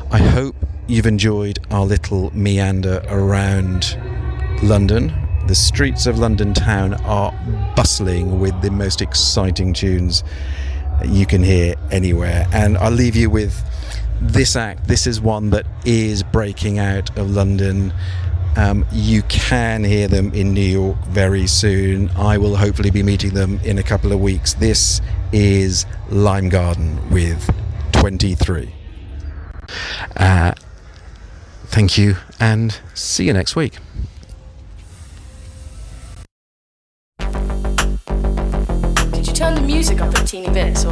I hope you've enjoyed our little meander around London. The streets of London town are bustling with the most exciting tunes you can hear anywhere. And I'll leave you with this act. This is one that is breaking out of London. You can hear them in New York very soon. I will hopefully be meeting them in a couple of weeks. This is Lime Garden with 23. Thank you, and see you next week. Did you turn the music up a teeny bit?